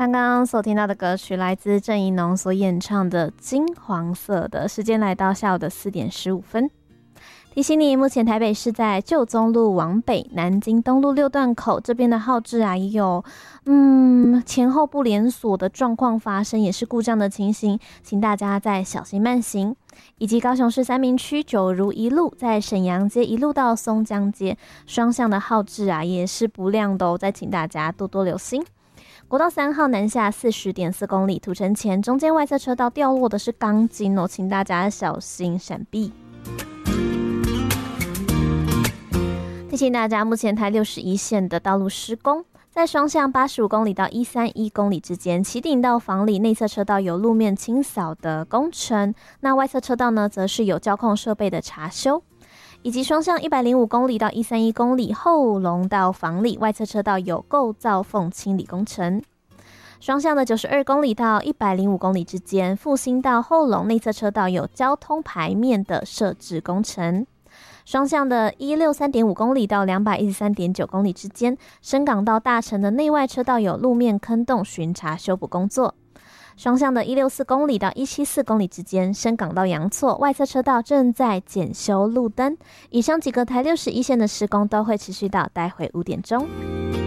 刚刚所听到的歌曲来自郑宜农所演唱的《金黄色的》，时间来到下午的4点15分。提醒你，目前台北市在旧宗路往北、南京东路6段口这边的号志啊，也有前后不连锁的状况发生，也是故障的情形，请大家再小心慢行。以及高雄市三民区九如一路在沈阳街一路到松江街双向的号志啊，也是不亮的哦，再请大家多多留心。国道3号南下40.4公里，土城前中间外侧车道掉落的是钢筋哦，请大家小心闪避。提醒大家，目前台61线的道路施工，在双向85公里到131公里之间，旗顶到房里内侧车道有路面清扫的工程，那外侧车道呢，则是有交控设备的查修，以及双向105公里到131公里后龙到房里外侧车道有构造缝清理工程。双向的92公里到105公里之间，复兴到后龙内侧车道有交通牌面的设置工程。双向的163.5公里到213.9公里之间，深港到大城的内外车道有路面坑洞巡查修补工作。双向的164公里到174公里之间，深港到阳错外侧车道正在检修路灯。以上几个台61线的施工都会持续到待会5点钟。